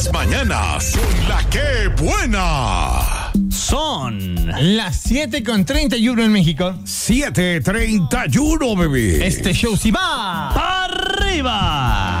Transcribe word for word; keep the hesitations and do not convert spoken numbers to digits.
Mañanas son la que buena. Son las siete con treinta y uno en México. siete treinta y uno, bebé. Este show sí va arriba.